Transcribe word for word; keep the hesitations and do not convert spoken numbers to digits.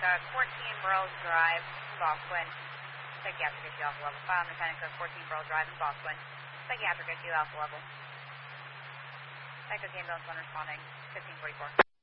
Cook, fourteen Burroughs Drive, Bosquen. Psychiatric issue alpha level. File Lieutenant Cook, fourteen Burroughs Drive in Bosquen. Psychiatric issue alpha level. Echo ambulance one responding, fifteen forty-four.